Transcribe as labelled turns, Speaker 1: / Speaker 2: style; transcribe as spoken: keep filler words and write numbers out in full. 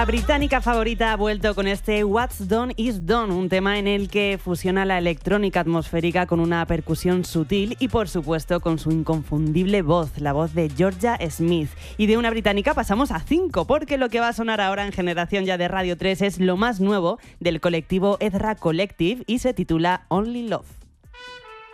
Speaker 1: La británica favorita ha vuelto con este What's Done is Done, un tema en el que fusiona la electrónica atmosférica con una percusión sutil y, por supuesto, con su inconfundible voz, la voz de Georgia Smith. Y de una británica pasamos a cinco, porque lo que va a sonar ahora en Generación Ya de Radio tres es lo más nuevo del colectivo Ezra Collective y se titula Only Love.